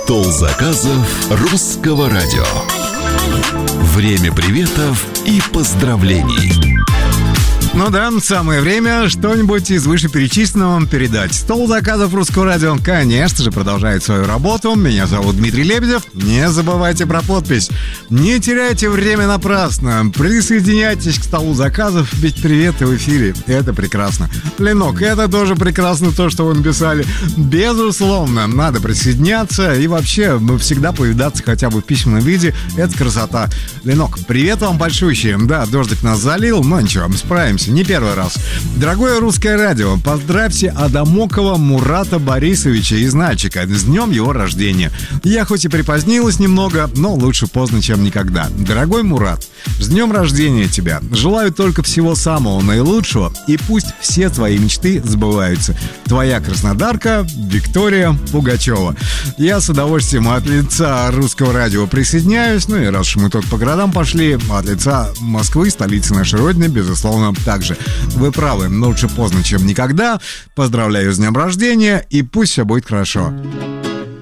Стол заказов русского радио. Время приветов и поздравлений. Ну да, самое время что-нибудь из вышеперечисленного вам передать. Стол заказов русского радио, конечно же, продолжает свою работу. Меня зовут Дмитрий Лебедев. Не забывайте про подпись. Не теряйте время напрасно. Присоединяйтесь к столу заказов, ведь приветы в эфире. Это прекрасно. Ленок, это тоже прекрасно, то, что вы написали. Безусловно, надо присоединяться и вообще всегда повидаться хотя бы в письменном виде. Это красота. Ленок, привет вам большущий. Да, дождик нас залил, но ничего, мы справимся. Не первый раз. Дорогое русское радио, поздравьте Адамокова Мурата Борисовича из Нальчика с днем его рождения. Я хоть и припозднилась немного, но лучше поздно, чем никогда. Дорогой Мурат, с днем рождения тебя. Желаю только всего самого наилучшего, и пусть все твои мечты сбываются. Твоя краснодарка Виктория Пугачева. Я с удовольствием от лица русского радио присоединяюсь. Ну и раз уж мы тут по городам пошли, от лица Москвы, столицы нашей родины, безусловно, также. Вы правы, но лучше поздно, чем никогда. Поздравляю с днем рождения, и пусть все будет хорошо.